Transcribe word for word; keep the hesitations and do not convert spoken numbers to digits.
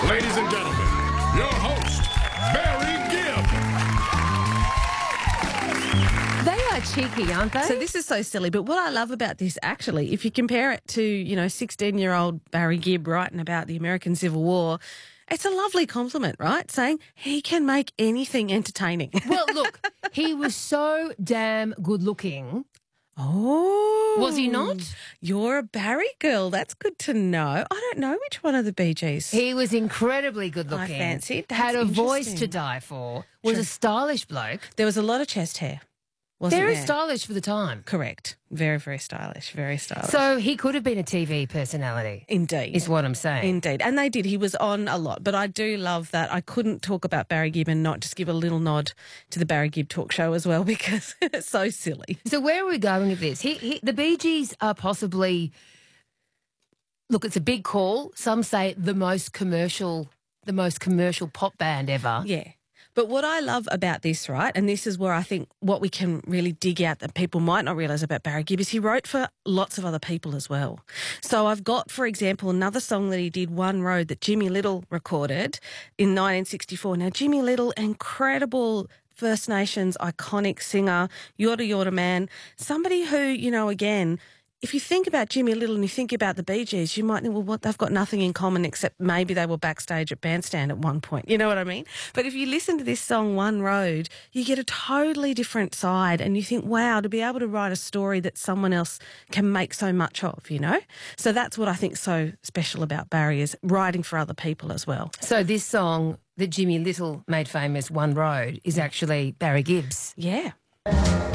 Ladies and gentlemen, your host, Barry Gibb. They are cheeky, aren't they? So this is so silly, but what I love about this, actually, if you compare it to, you know, sixteen-year-old Barry Gibb writing about the American Civil War, it's a lovely compliment, right? Saying he can make anything entertaining. Well, look, he was so damn good looking. Oh. Was he not? You're a Barry girl. That's good to know. I don't know which one of the Bee Gees. He was incredibly good looking. I fancied. That's Had a voice interesting. to die for. Was True. a stylish bloke. There was a lot of chest hair, wasn't Very there? stylish for the time. Correct. Very, very stylish. Very stylish. So he could have been a T V personality. Indeed. Is what I'm saying. Indeed. And they did. He was on a lot. But I do love that. I couldn't talk about Barry Gibb and not just give a little nod to the Barry Gibb talk show as well, because it's so silly. So where are we going with this? He, he, the Bee Gees are possibly, look, it's a big call. Some say the most commercial, the most commercial pop band ever. Yeah. But what I love about this, right, and this is where I think what we can really dig out that people might not realise about Barry Gibb is he wrote for lots of other people as well. So I've got, for example, another song that he did, One Road, that Jimmy Little recorded in nineteen sixty-four. Now, Jimmy Little, incredible First Nations iconic singer, Yorta Yorta man, somebody who, you know, again, if you think about Jimmy Little and you think about the Bee Gees, you might think, well, what, they've got nothing in common except maybe they were backstage at Bandstand at one point. You know what I mean? But if you listen to this song, One Road, you get a totally different side and you think, wow, to be able to write a story that someone else can make so much of, you know? So that's what I think is so special about Barry, is writing for other people as well. So this song that Jimmy Little made famous, One Road, is actually Barry Gibb's. Yeah.